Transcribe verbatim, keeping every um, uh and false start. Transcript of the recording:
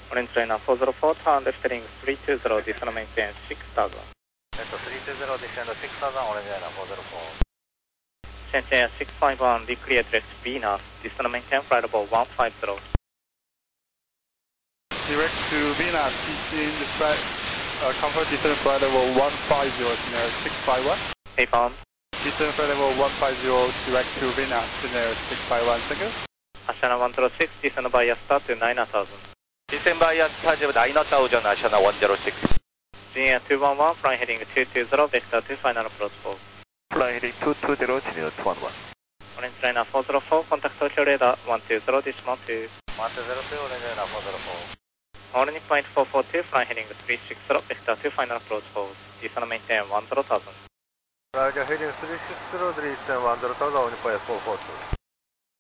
Orange Liner four zero four, turn left heading three two zero, descend maintain six thousand. えっと、three two zero, descend six thousand, Orange Liner four zero four. Change air six five one, declear direct Venus, descend maintain flight level one five zero. Direct to Venus, teaching the flight, uh, comfort descent flight level one five zero, scenario six five one. Affirm. Descent flight level one five zero, direct to Venus, scenario six five one, thank you. Ashana one zero six, descend by Yasta to nine thousand. Descend by Yasta to nine thousand, Ashana one zero six. G Air two one one, flying heading two two zero, vector two, final approach four. Flying heading two two zero, channel two one one. Orange Liner four zero four, contact Tokyo radar one two zero, decimal two. one two zero two, Orange Liner four zero four. Orange point four four two, flying heading three six zero, vector two, final approach four. Descend maintain one zero thousand. Roger, heading three six zero, descend one zero thousand, Orange point four four two.